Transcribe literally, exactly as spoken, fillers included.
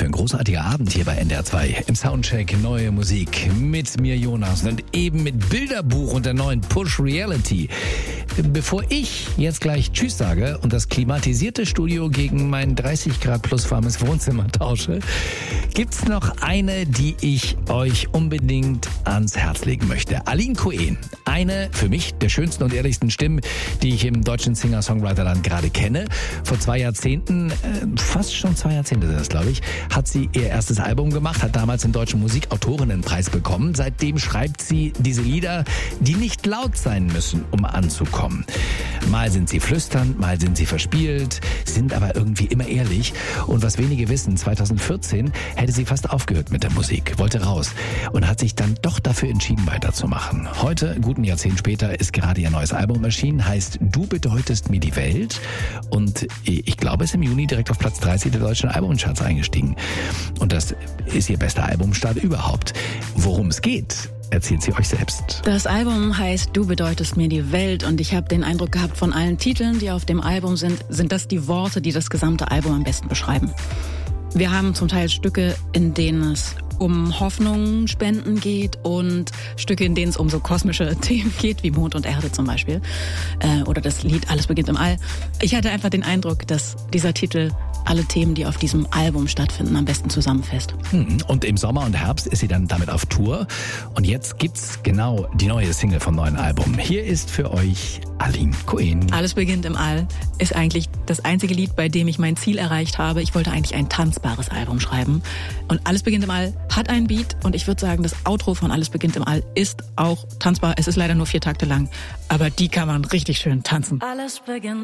für ein großartiger Abend hier bei N D R zwei. Im Soundcheck neue Musik mit mir Jonas und eben mit Bilderbuch und der neuen Push Reality. Bevor ich jetzt gleich Tschüss sage und das klimatisierte Studio gegen mein dreißig Grad plus warmes Wohnzimmer tausche, gibt's noch eine, die ich euch unbedingt ans Herz legen möchte. Aline Cohen, eine für mich der schönsten und ehrlichsten Stimmen, die ich im deutschen Singer-Songwriter-Land gerade kenne. Vor zwei Jahrzehnten, äh, fast schon zwei Jahrzehnte sind das, glaube ich, hat sie ihr erstes Album gemacht, hat damals den Deutschen Musikautorinnenpreis bekommen. Seitdem schreibt sie diese Lieder, die nicht laut sein müssen, um anzukommen. Mal sind sie flüsternd, mal sind sie verspielt, sind aber irgendwie immer ehrlich. Und was wenige wissen, zwanzig vierzehn hätte sie fast aufgehört mit der Musik, wollte raus und hat sich dann doch dafür entschieden, weiterzumachen. Heute, guten Jahrzehnt später, ist gerade ihr neues Album erschienen, heißt Du bedeutest mir die Welt und ich glaube, es ist im Juni direkt auf Platz dreißig der deutschen Albumcharts eingestiegen. Und das ist ihr bester Albumstart überhaupt. Worum es geht, erzählt sie euch selbst. Das Album heißt Du bedeutest mir die Welt und ich habe den Eindruck gehabt, von allen Titeln, die auf dem Album sind, sind das die Worte, die das gesamte Album am besten beschreiben. Wir haben zum Teil Stücke, in denen es um Hoffnung spenden geht und Stücke, in denen es um so kosmische Themen geht, wie Mond und Erde zum Beispiel. Äh, oder das Lied Alles beginnt im All. Ich hatte einfach den Eindruck, dass dieser Titel alle Themen, die auf diesem Album stattfinden, am besten zusammenfasst. Und im Sommer und Herbst ist sie dann damit auf Tour. Und jetzt gibt's genau die neue Single vom neuen Album. Hier ist für euch Aline Cohen. Alles beginnt im All ist eigentlich das einzige Lied, bei dem ich mein Ziel erreicht habe. Ich wollte eigentlich ein tanzbares Album schreiben. Und Alles beginnt im All hat einen Beat. Und ich würde sagen, das Outro von Alles beginnt im All ist auch tanzbar. Es ist leider nur vier Takte lang. Aber die kann man richtig schön tanzen. Alles beginnt